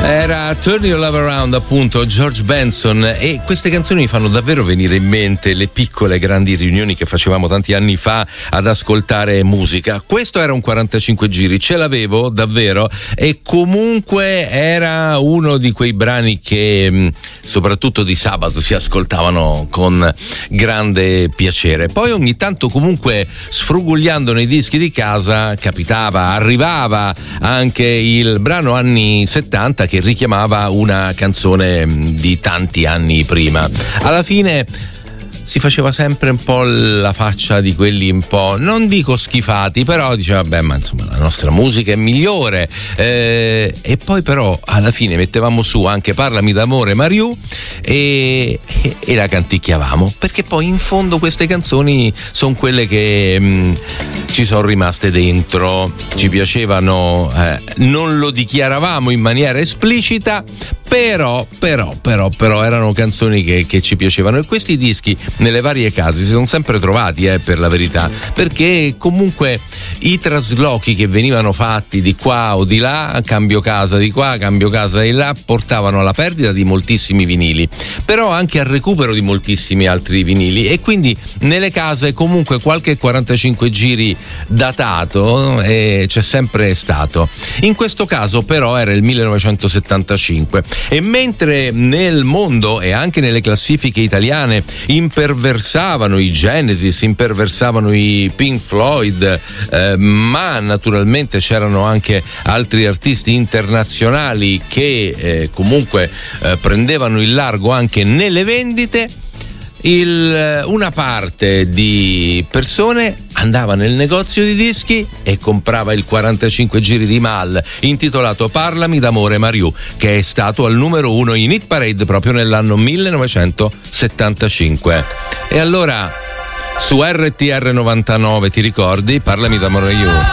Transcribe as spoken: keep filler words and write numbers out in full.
Era Turn Your Love Around, appunto, George Benson, e queste canzoni mi fanno davvero venire in mente le piccole grandi riunioni che facevamo tanti anni fa ad ascoltare musica. Questo era un quarantacinque giri, ce l'avevo davvero, e comunque era uno di quei brani che soprattutto di sabato si ascoltavano con grande piacere. Poi ogni tanto comunque sfrugugliando nei dischi di casa capitava, arrivava anche il brano anni settanta che richiamava una canzone di tanti anni prima. Alla fine si faceva sempre un po' la faccia di quelli un po', non dico schifati, però diceva vabbè, ma insomma la nostra musica è migliore, eh, e poi però alla fine mettevamo su anche Parlami d'amore Mariù e, e, e la canticchiavamo, perché poi in fondo queste canzoni sono quelle che mh, ci sono rimaste dentro, ci piacevano, eh, non lo dichiaravamo in maniera esplicita, però però però però erano canzoni che, che ci piacevano, e questi dischi nelle varie case si sono sempre trovati, eh, per la verità, perché comunque i traslochi che venivano fatti di qua o di là, cambio casa di qua, cambio casa di là, portavano alla perdita di moltissimi vinili, però anche al recupero di moltissimi altri vinili, e quindi nelle case comunque qualche quarantacinque giri datato eh, c'è sempre stato. In questo caso però era il millenovecentosettantacinque, e mentre nel mondo e anche nelle classifiche italiane imperversavano i Genesis, imperversavano i Pink Floyd, eh, ma naturalmente c'erano anche altri artisti internazionali che eh, comunque eh, prendevano il largo anche nelle vendite, Il, una parte di persone andava nel negozio di dischi e comprava il quarantacinque giri di Mal intitolato Parlami d'amore Mariù, che è stato al numero uno in Hit Parade proprio nell'anno millenovecentosettantacinque. E allora su R T R novantanove, ti ricordi? Parlami d'amore Mariù.